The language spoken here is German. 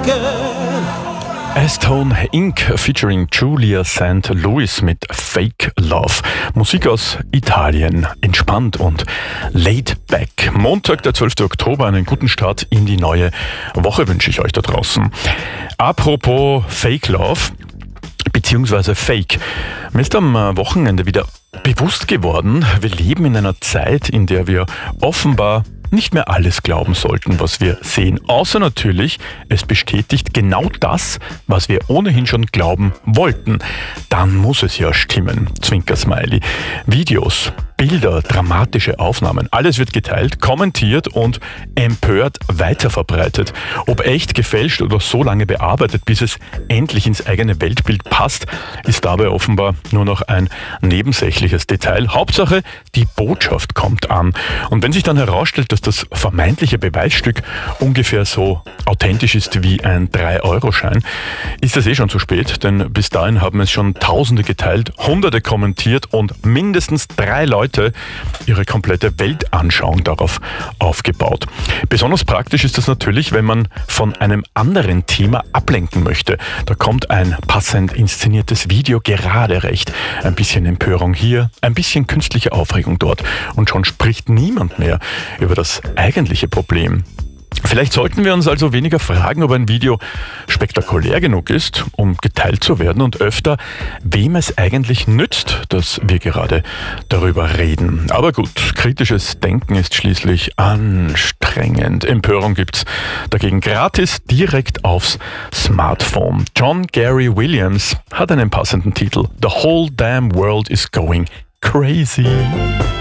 Stone Inc. featuring Julia St. Louis mit Fake Love. Musik aus Italien. Entspannt und laid back. Montag, der 12. Oktober, einen guten Start in die neue Woche wünsche ich euch da draußen. Apropos Fake Love, beziehungsweise Fake. Mir ist am Wochenende wieder bewusst geworden, wir leben in einer Zeit, in der wir offenbar nicht mehr alles glauben sollten, was wir sehen. Außer natürlich, es bestätigt genau das, was wir ohnehin schon glauben wollten. Dann muss es ja stimmen. Zwinker-Smiley. Videos, Bilder, dramatische Aufnahmen. Alles wird geteilt, kommentiert und empört weiterverbreitet. Ob echt, gefälscht oder so lange bearbeitet, bis es endlich ins eigene Weltbild passt, ist dabei offenbar nur noch ein nebensächliches Detail. Hauptsache, die Botschaft kommt an. Und wenn sich dann herausstellt, dass das vermeintliche Beweisstück ungefähr so authentisch ist wie ein 3-Euro-Schein, ist das schon zu spät, denn bis dahin haben es schon Tausende geteilt, Hunderte kommentiert und mindestens 3 Leute ihre komplette Weltanschauung darauf aufgebaut. Besonders praktisch ist das natürlich, wenn man von einem anderen Thema ablenken möchte. Da kommt ein passend inszeniertes Video gerade recht. Ein bisschen Empörung hier, ein bisschen künstliche Aufregung dort. Und schon spricht niemand mehr über das eigentliche Problem. Vielleicht sollten wir uns also weniger fragen, ob ein Video spektakulär genug ist, um geteilt zu werden, und öfter, wem es eigentlich nützt, dass wir gerade darüber reden. Aber gut, kritisches Denken ist schließlich anstrengend. Empörung gibt's dagegen gratis direkt aufs Smartphone. John Gary Williams hat einen passenden Titel: The Whole Damn World is Going Crazy.